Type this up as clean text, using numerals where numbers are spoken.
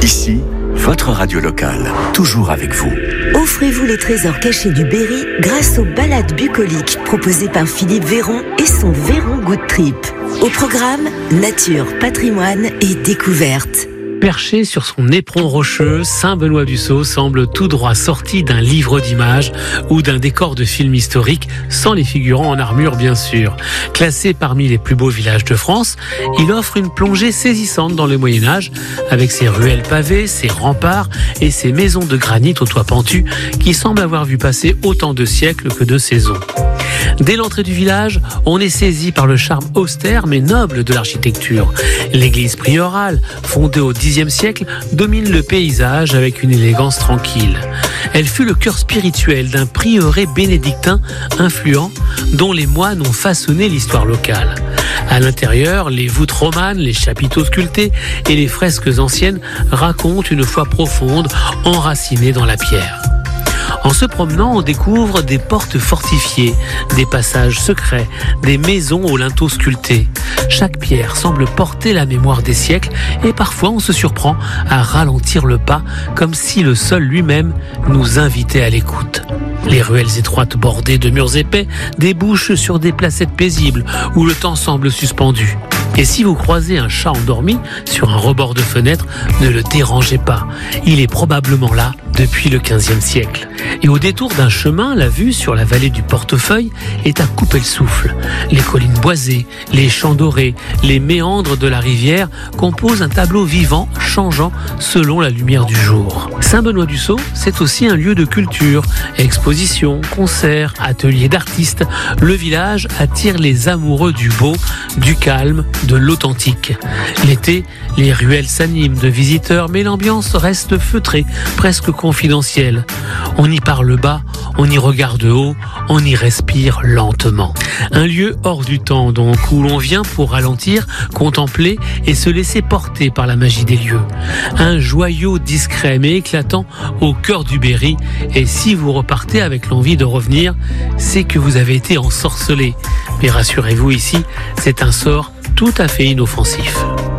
Ici, votre radio locale, toujours avec vous. Offrez-vous les trésors cachés du Berry grâce aux balades bucoliques proposées par Philippe Véron et son Véron Good Trip. Au programme, nature, patrimoine et découverte. Perché sur son éperon rocheux, Saint-Benoît-du-Sault semble tout droit sorti d'un livre d'images ou d'un décor de film historique, sans les figurants en armure bien sûr. Classé parmi les plus beaux villages de France, il offre une plongée saisissante dans le Moyen-Âge, avec ses ruelles pavées, ses remparts et ses maisons de granit au toit pentu qui semblent avoir vu passer autant de siècles que de saisons. Dès l'entrée du village, on est saisi par le charme austère mais noble de l'architecture. L'église priorale, fondée au Xe siècle, domine le paysage avec une élégance tranquille. Elle fut le cœur spirituel d'un prieuré bénédictin influent dont les moines ont façonné l'histoire locale. À l'intérieur, les voûtes romanes, les chapiteaux sculptés et les fresques anciennes racontent une foi profonde enracinée dans la pierre. En se promenant, on découvre des portes fortifiées, des passages secrets, des maisons aux linteaux sculptés. Chaque pierre semble porter la mémoire des siècles et parfois on se surprend à ralentir le pas comme si le sol lui-même nous invitait à l'écoute. Les ruelles étroites bordées de murs épais débouchent sur des placettes paisibles où le temps semble suspendu. Et si vous croisez un chat endormi sur un rebord de fenêtre, ne le dérangez pas. Il est probablement là depuis le XVe siècle. Et au détour d'un chemin, la vue sur la vallée du Portefeuille est à couper le souffle. Les collines boisées, les champs dorés, les méandres de la rivière composent un tableau vivant, changeant selon la lumière du jour. Saint-Benoît-du-Sault, c'est aussi un lieu de culture, expositions, concerts, ateliers d'artistes. Le village attire les amoureux du beau, du calme, de l'authentique. L'été, les ruelles s'animent de visiteurs, mais l'ambiance reste feutrée, presque confidentielle. On y parle bas, on y regarde haut, on y respire lentement. Un lieu hors du temps, donc, où l'on vient pour ralentir, contempler et se laisser porter par la magie des lieux. Un joyau discret mais éclatant au cœur du Berry, et si vous repartez avec l'envie de revenir, c'est que vous avez été ensorcelé. Mais rassurez-vous, ici, c'est un sort tout à fait inoffensif.